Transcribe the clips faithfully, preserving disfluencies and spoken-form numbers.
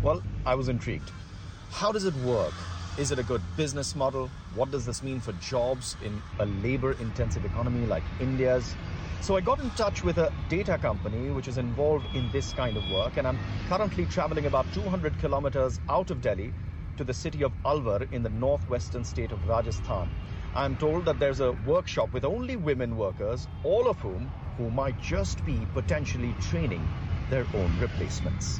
Well, I was intrigued. How does it work? Is it a good business model? What does this mean for jobs in a labor-intensive economy like India's? So I got in touch with a data company which is involved in this kind of work, and I'm currently traveling about two hundred kilometers out of Delhi to the city of Alwar in the northwestern state of Rajasthan. I'm told that there's a workshop with only women workers, all of whom who might just be potentially training their own replacements.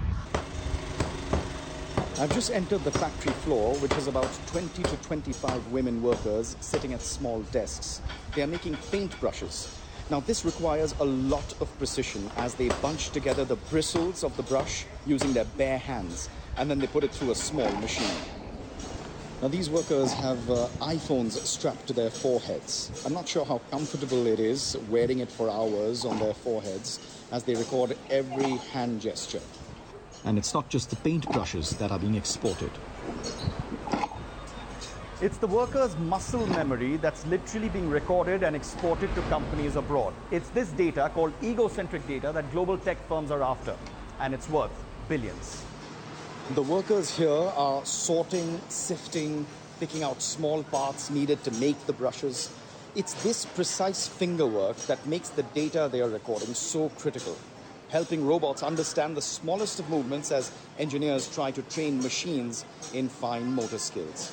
I've just entered the factory floor, which has about twenty to twenty-five women workers sitting at small desks. They are making paintbrushes. Now, this requires a lot of precision as they bunch together the bristles of the brush using their bare hands, and then they put it through a small machine. Now, these workers have uh, iPhones strapped to their foreheads. I'm not sure how comfortable it is wearing it for hours on their foreheads as they record every hand gesture. And it's not just the paintbrushes that are being exported. It's the workers' muscle memory that's literally being recorded and exported to companies abroad. It's this data, called egocentric data, that global tech firms are after, and it's worth billions. The workers here are sorting, sifting, picking out small parts needed to make the brushes. It's this precise finger work that makes the data they are recording so critical, helping robots understand the smallest of movements as engineers try to train machines in fine motor skills.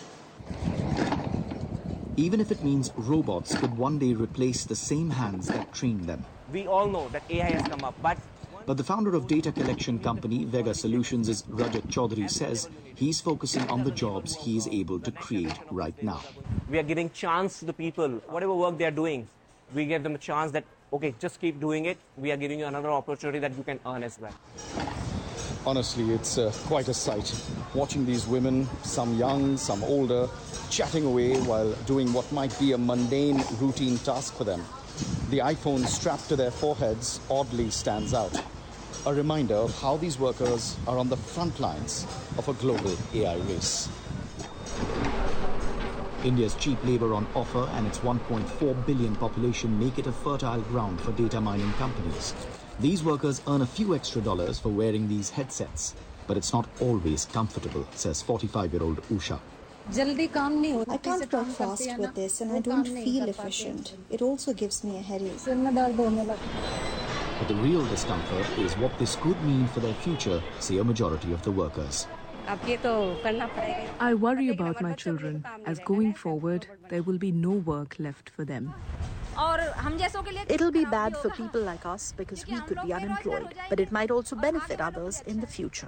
Even if it means robots could one day replace the same hands that trained them. We all know that A I has come up, but... But the founder of data collection company Vega Solutions, is Rajat Chaudhary, says he's focusing on the jobs he is able to create right now. We are giving chance to the people, whatever work they are doing, we give them a chance that, okay, just keep doing it. We are giving you another opportunity that you can earn as well. Honestly, it's uh, quite a sight. Watching these women, some young, some older, chatting away while doing what might be a mundane, routine task for them. The iPhone strapped to their foreheads oddly stands out. A reminder of how these workers are on the front lines of a global A I race. India's cheap labor on offer and its one point four billion population make it a fertile ground for data mining companies. These workers earn a few extra dollars for wearing these headsets, but it's not always comfortable, says forty-five-year-old Usha. I can't work fast with this and I don't feel efficient. It also gives me a headache. But the real discomfort is what this could mean for their future, say a majority of the workers. I worry about my children, as going forward, there will be no work left for them. It'll be bad for people like us because we could be unemployed, but it might also benefit others in the future.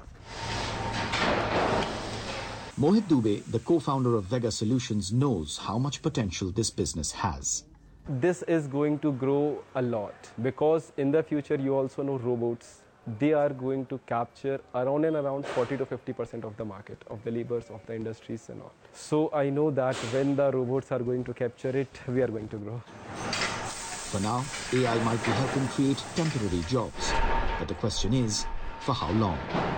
Mohit Dubey, the co-founder of Vega Solutions, knows how much potential this business has. This is going to grow a lot because in the future you also know robots, they are going to capture around and around forty to fifty percent of the market, of the labors, of the industries and all. So I know that when the robots are going to capture it, we are going to grow. For now, A I might be helping create temporary jobs. But the question is, for how long?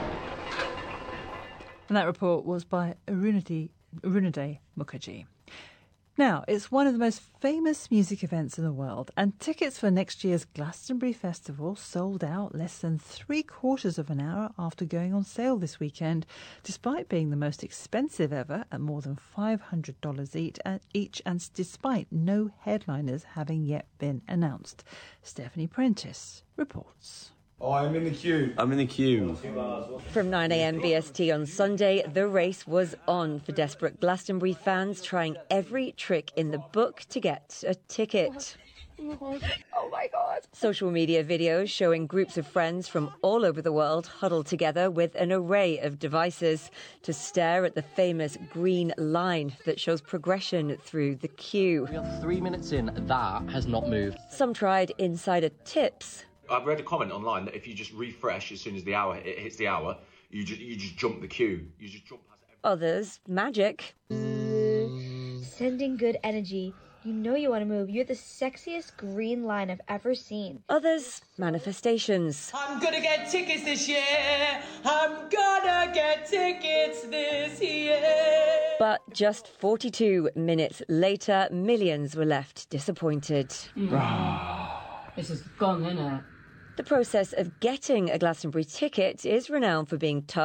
And that report was by Arunadi, Arunade Mukherjee. Now, it's one of the most famous music events in the world, and tickets for next year's Glastonbury Festival sold out less than three quarters of an hour after going on sale this weekend, despite being the most expensive ever at more than five hundred dollars each, and, each, and despite no headliners having yet been announced. Stephanie Prentice reports. Oh, I'm in the queue. I'm in the queue. From nine a.m. B S T on Sunday, the race was on for desperate Glastonbury fans trying every trick in the book to get a ticket. Oh my God. Social media videos showing groups of friends from all over the world huddled together with an array of devices to stare at the famous green line that shows progression through the queue. We are three minutes in, that has not moved. Some tried insider tips. I've read a comment online that if you just refresh as soon as the hour it hits the hour, you just you just jump the queue. You just jump past everything. Others, magic. Sending good energy. You know you want to move. You're the sexiest green line I've ever seen. Others, manifestations. I'm gonna get tickets this year. I'm gonna get tickets this year. But just forty-two minutes later, millions were left disappointed. This is gone, isn't it? The process of getting a Glastonbury ticket is renowned for being tough.